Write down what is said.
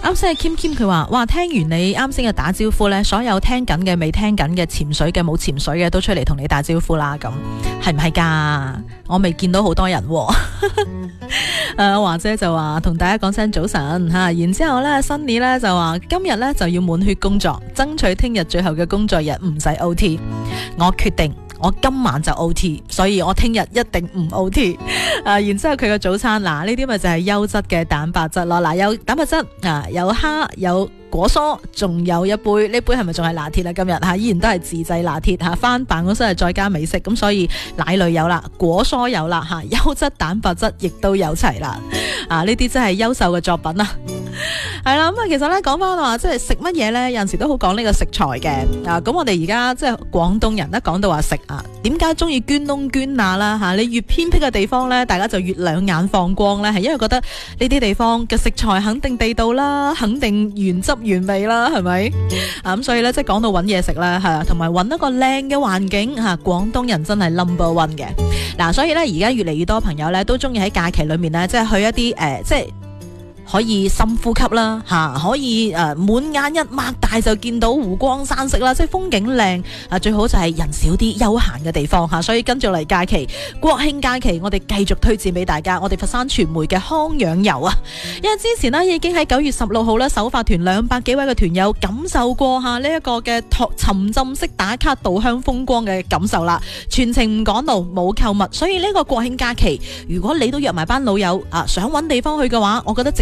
啱先係 Kim 佢話，哇，聽完你啱先嘅打招呼呢，所有聽緊嘅、未聽緊嘅、潛水嘅、冇潛水嘅都出嚟同你打招呼啦，咁係唔係㗎？我未見到好多人喎。華姐就話同大家講聲早晨吓，然之後呢 Sunny 呢就話今日呢就要滿血工作，爭取聽日最後嘅工作日唔使 OT。我決定我今晚就 OT， 所以我聽日一定唔 OT。然之後佢嘅早餐嗱，呢啲咪就係優質嘅蛋白質咯。嗱，有蛋白質有蝦有果蔬，仲有一杯，呢杯係咪仲係拿鐵啊？今日依然都係自製拿鐵翻辦公室係再加美式，咁所以奶類有啦，果蔬有啦優質蛋白質亦都有齊啦。呢啲真係優秀嘅作品啊！係啦，咁其實咧講翻話，即係食乜嘢咧，有陣時都好講呢個食材嘅。咁我哋而家即係廣東人一講到話食點解中意捐窿捐罅啦？你越偏僻嘅地方咧，大家就越兩眼放光咧，係因為覺得呢啲地方嘅食材肯定地道啦，肯定原汁原味啦，係咪？咁所以咧，即係講到搵嘢食啦，係同埋搵一個靚嘅環境廣東人真係 No.1 嘅。所以咧而家越嚟越多朋友咧都中意喺假期裏面咧，即係去一啲即係可以深呼吸啦，可以滿眼一擘大就見到湖光山色啦，即係風景靚最好就係人少啲休閒嘅地方所以跟住嚟假期國慶假期，我哋繼續推薦俾大家我哋佛山傳媒嘅康養遊啊！因為之前呢已經喺9月16號咧首發團200幾位嘅團友感受過呢一個嘅沉浸式打卡稻香風光嘅感受啦，全程唔趕路冇購物，所以呢個國慶假期如果你都約埋班老友想搵地方去嘅話，我覺得